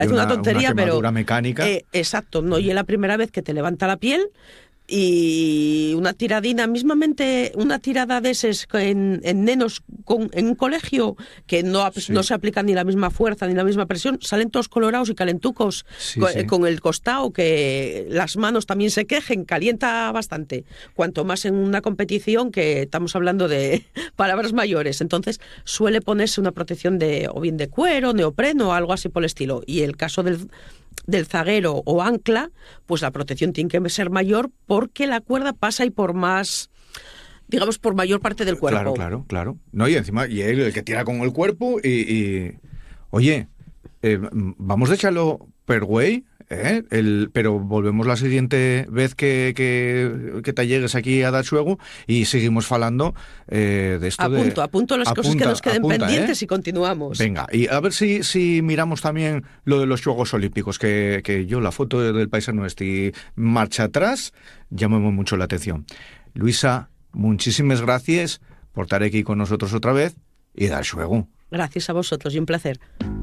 Es una tontería, una quemadura pero mecánica. exacto, no, y es la primera vez que te levanta la piel. Y una tiradina, mismamente una tirada de esos en nenos en un colegio que no se aplica ni la misma fuerza ni la misma presión, salen todos colorados y calentucos con el costado, que las manos también se quejen, calienta bastante. Cuanto más en una competición, que estamos hablando de palabras mayores. Entonces suele ponerse una protección o bien de cuero, neopreno o algo así por el estilo. Y el caso del zaguero o ancla, pues la protección tiene que ser mayor porque la cuerda pasa y por más, digamos, por mayor parte del cuerpo. Claro. No, y encima, y él el que tira con el cuerpo oye, vamos a echarlo per güey, pero volvemos la siguiente vez que te llegues aquí a dar juego y seguimos falando de esto. Apunto las cosas que nos queden pendientes y continuamos. Venga, y a ver si miramos también lo de los Juegos Olímpicos, que yo la foto del paisano marcha atrás llamó mucho la atención. Luisa, muchísimas gracias por estar aquí con nosotros otra vez y dar juego. Gracias a vosotros y un placer.